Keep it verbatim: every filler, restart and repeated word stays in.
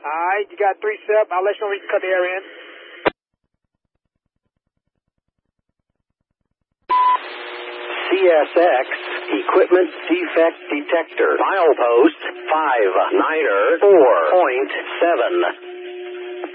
Alright, you got three sub. I'll let you know when you can cut the air in. C S X Equipment Defect Detector. Milepost five niner four point seven.